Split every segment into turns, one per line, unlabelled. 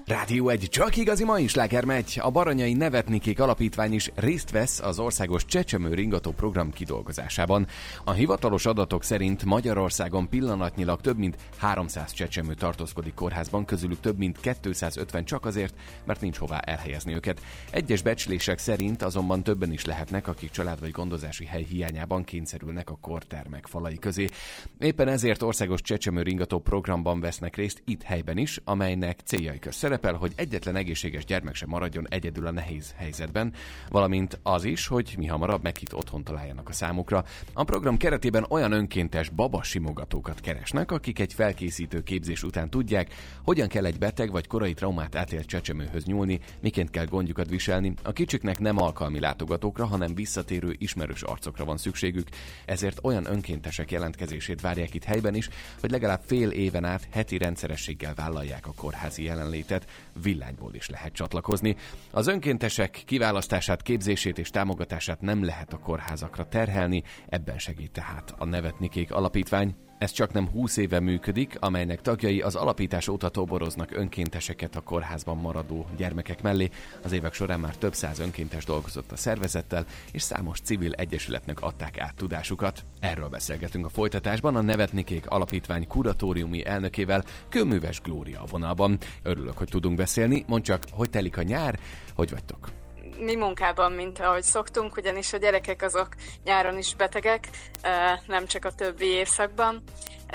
Rádió 1, csak igazi mai sláger megy. A Baranyai Nevetnikék Alapítvány is részt vesz az országos csecsemő ringató program kidolgozásában. A hivatalos adatok szerint Magyarországon pillanatnyilag több mint 300 csecsemő tartózkodik kórházban, közülük több mint 250 csak azért, mert nincs hová elhelyezni őket. Egyes becslések szerint azonban többen is lehetnek, akik család vagy gondozási hely hiányában kényszerülnek a kórtermek falai közé. Éppen ezért országos csecsemő ringató programban vesznek részt itt helyben is, amelynek céljai közt szerepel, hogy egyetlen egészséges gyermek sem maradjon egyedül a nehéz helyzetben, valamint az is, hogy mihamarabb meghitt otthon találjanak a számukra. A program keretében olyan önkéntes babasimogatókat keresnek, akik egy felkészítő képzés után tudják, hogyan kell egy beteg vagy korai traumát átélt csecsemőhöz nyúlni, miként kell gondjukat viselni. A kicsiknek nem alkalmi látogatókra, hanem visszatérő ismerős arcokra van szükségük, ezért olyan önkéntesek jelentkezését várják itt helyben is, hogy legalább fél éven át heti rendszerességgel vállalják a kórházi jelenlétet. Villányból is lehet csatlakozni. Az önkéntesek kiválasztását, képzését és támogatását nem lehet a kórházakra terhelni, ebben segít tehát a Nevetnikék Alapítvány. Ez csak nem 20 éve működik, amelynek tagjai az alapítás óta toboroznak önkénteseket a kórházban maradó gyermekek mellé. Az évek során már több száz önkéntes dolgozott a szervezettel, és számos civil egyesületnek adták át tudásukat. Erről beszélgetünk a folytatásban a Nevetnikék Alapítvány kuratóriumi elnökével, Kőműves Glória a vonalban. Örülök, hogy tudunk beszélni. Mondd csak, hogy telik a nyár, hogy vagytok?
Mi munkában, mint ahogy szoktunk, ugyanis a gyerekek azok nyáron is betegek, nem csak a többi évszakban.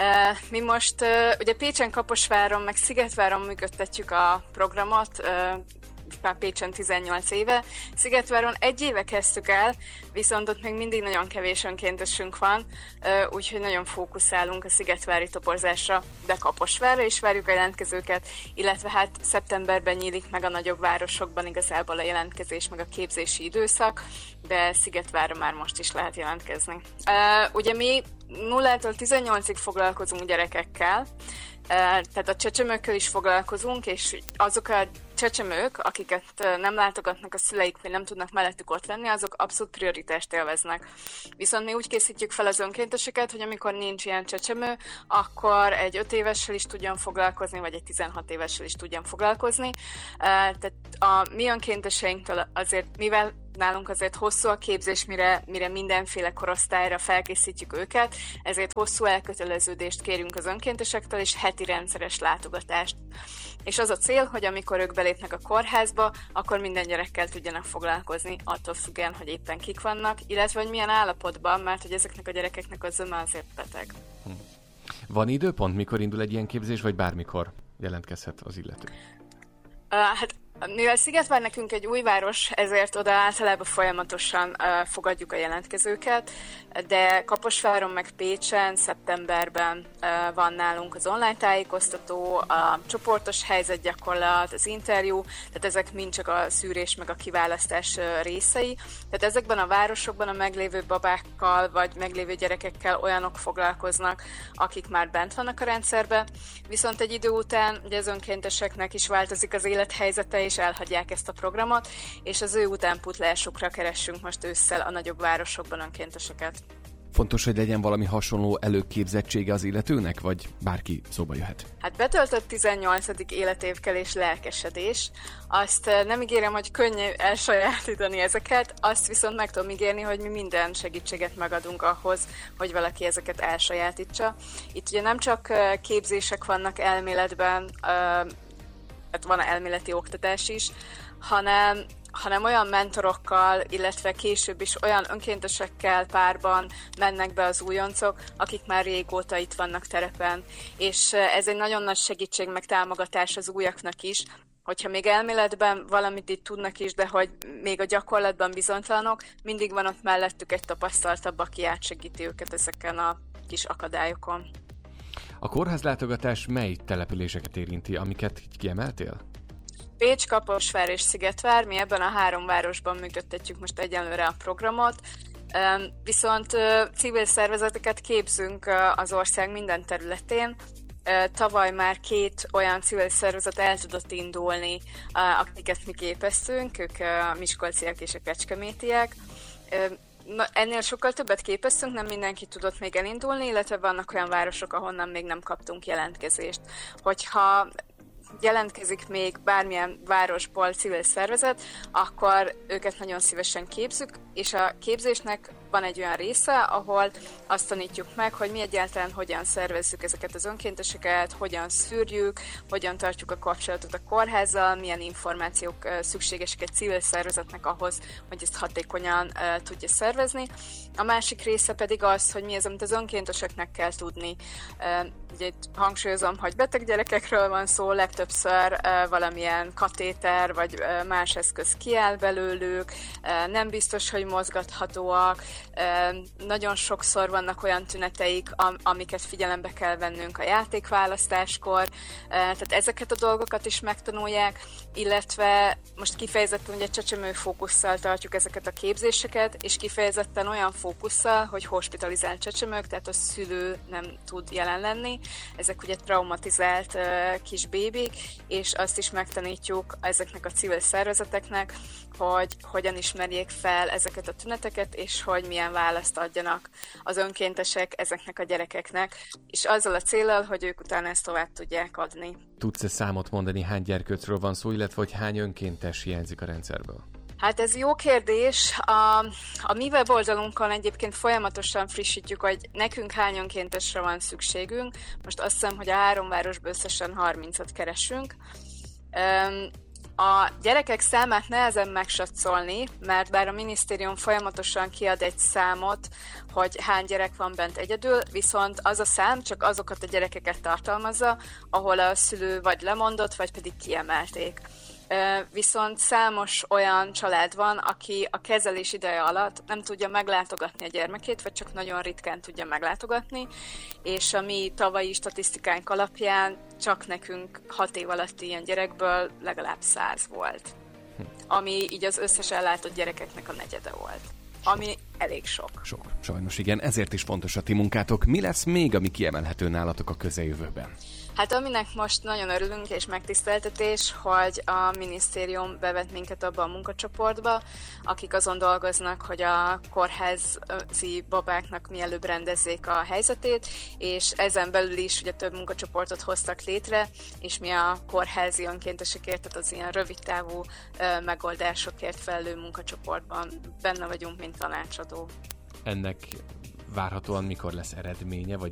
Mi most ugye Pécsen, Kaposváron, meg Szigetváron működtetjük a programot, már Pécsen 18 éve. Szigetváron 1 éve kezdtük el, viszont ott még mindig nagyon kevés önkéntesünk van, úgyhogy nagyon fókuszálunk a szigetvári toborzásra, de Kaposvárra is várjuk a jelentkezőket, illetve hát szeptemberben nyílik meg a nagyobb városokban igazából a jelentkezés, meg a képzési időszak, de Szigetvárra már most is lehet jelentkezni. Ugye mi 0-tól 18-ig foglalkozunk gyerekekkel, tehát a csecsemőkkel is foglalkozunk, és azok a csecsemők, akiket nem látogatnak a szüleik, vagy nem tudnak mellettük ott lenni, azok abszolút prioritást élveznek. Viszont mi úgy készítjük fel az önkénteseket, hogy amikor nincs ilyen csecsemő, akkor egy 5 évessel is tudjon foglalkozni, vagy egy 16 évessel is tudjon foglalkozni. Tehát a mi önkénteseinktől azért, mivel nálunk azért hosszú a képzés, mire mindenféle korosztályra felkészítjük őket, ezért hosszú elköteleződést kérünk az önkéntesektől, és heti rendszeres látogatást. És az a cél, hogy amikor ők belépnek a kórházba, akkor minden gyerekkel tudjanak foglalkozni, attól függően, hogy éppen kik vannak, illetve hogy milyen állapotban, mert hogy ezeknek a gyerekeknek a zöme azért beteg.
Van időpont, mikor indul egy ilyen képzés, vagy bármikor jelentkezhet az illető?
Hát mivel Szigetvár nekünk egy új város, ezért oda általában folyamatosan fogadjuk a jelentkezőket, de Kaposváron meg Pécsen szeptemberben van nálunk az online tájékoztató, a csoportos helyzetgyakorlat, az interjú, tehát ezek mind csak a szűrés meg a kiválasztás részei. Tehát ezekben a városokban a meglévő babákkal vagy meglévő gyerekekkel olyanok foglalkoznak, akik már bent vannak a rendszerben, viszont egy idő után ugye az önkénteseknek is változik az élethelyzete, és elhagyják ezt a programot, és az ő utánpótlásukra keressünk most ősszel a nagyobb városokban önkénteseket.
Fontos, hogy legyen valami hasonló előképzettsége az illetőnek, vagy bárki szóba jöhet?
Hát betöltött 18. életévkel és lelkesedés. Azt nem ígérem, hogy könnyű elsajátítani ezeket, azt viszont meg tudom ígérni, hogy mi minden segítséget megadunk ahhoz, hogy valaki ezeket elsajátítsa. Itt ugye nem csak képzések vannak elméletben, tehát van elméleti oktatás is, hanem olyan mentorokkal, illetve később is olyan önkéntesekkel párban mennek be az újoncok, akik már régóta itt vannak terepen. És ez egy nagyon nagy segítség, meg támogatás az újaknak is, hogyha még elméletben valamit itt tudnak is, de hogy még a gyakorlatban bizonytalanok, mindig van ott mellettük egy tapasztaltabb, aki átsegíti őket ezeken a kis akadályokon.
A kórházlátogatás mely településeket érinti, amiket kiemeltél?
Pécs, Kaposvár és Szigetvár, mi ebben a 3 városban működtetjük most egyenlőre a programot, viszont civil szervezeteket képzünk az ország minden területén. Tavaly már 2 olyan civil szervezet el tudott indulni, akiket mi képeztünk, ők a miskolciak és a kecskemétiek. Ennél sokkal többet képeztünk, nem mindenki tudott még elindulni, illetve vannak olyan városok, ahonnan még nem kaptunk jelentkezést. Hogyha jelentkezik még bármilyen városból civil szervezet, akkor őket nagyon szívesen képzük, és a képzésnek van egy olyan része, ahol azt tanítjuk meg, hogy mi egyáltalán hogyan szervezzük ezeket az önkénteseket, hogyan szűrjük, hogyan tartjuk a kapcsolatot a kórházzal, milyen információk szükségesek egy civil szervezetnek ahhoz, hogy ezt hatékonyan tudja szervezni. A másik része pedig az, hogy mi az, amit az önkénteseknek kell tudni. Ugye itt hangsúlyozom, hogy beteg gyerekekről van szó, legtöbbször valamilyen katéter vagy más eszköz kiáll belőlük, nem biztos, hogy mozgathatóak, nagyon sokszor vannak olyan tüneteik, amiket figyelembe kell vennünk a játékválasztáskor, tehát ezeket a dolgokat is megtanulják, illetve most kifejezetten ugye csecsemő fókusszal tartjuk ezeket a képzéseket, és kifejezetten olyan fókusszal, hogy hospitalizált csecsemők, tehát a szülő nem tud jelen lenni. Ezek ugye traumatizált kis bébik, és azt is megtanítjuk ezeknek a civil szervezeteknek, hogy hogyan ismerjék fel ezeket a tüneteket, és hogy milyen választ adjanak az önkéntesek ezeknek a gyerekeknek, és azzal a céllal, hogy ők utána ezt tovább tudják adni.
Tudsz-e számot mondani, hány gyerkőcről van szó, illetve hogy hány önkéntes hiányzik a rendszerből?
Hát ez jó kérdés. A mi weboldalunkon egyébként folyamatosan frissítjük, hogy nekünk hány önkéntesre van szükségünk. Most azt hiszem, hogy a 3 városból összesen 30-at keresünk. A gyerekek számát nehezen megsatszolni, mert bár a minisztérium folyamatosan kiad egy számot, hogy hány gyerek van bent egyedül, viszont az a szám csak azokat a gyerekeket tartalmazza, ahol a szülő vagy lemondott, vagy pedig kiemelték. Viszont számos olyan család van, aki a kezelés ideje alatt nem tudja meglátogatni a gyermekét, vagy csak nagyon ritkán tudja meglátogatni, és a mi tavalyi statisztikánk alapján csak nekünk 6 év alatt ilyen gyerekből legalább 100 volt, ami így az összes ellátott gyerekeknek a negyede volt. Ami elég sok.
Sok, sajnos igen. Ezért is fontos a ti munkátok. Mi lesz még, ami kiemelhető nálatok a közeljövőben?
Hát aminek most nagyon örülünk és megtiszteltetés, hogy a minisztérium bevett minket abba a munkacsoportba, akik azon dolgoznak, hogy a kórházi babáknak mielőbb rendezzék a helyzetét, és ezen belül is ugye több munkacsoportot hoztak létre, és mi a kórházi önkéntesekért, tehát az ilyen rövidtávú megoldásokért felelő munkacsoportban benne vagyunk, mint tanácsadó.
Ennek várhatóan mikor lesz eredménye, vagy